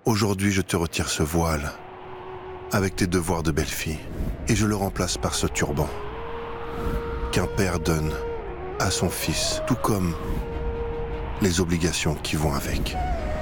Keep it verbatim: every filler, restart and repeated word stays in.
Aujourd'hui, je te retire ce voile avec tes devoirs de belle-fille et je le remplace par ce turban qu'un père donne à son fils, tout comme les obligations qui vont avec.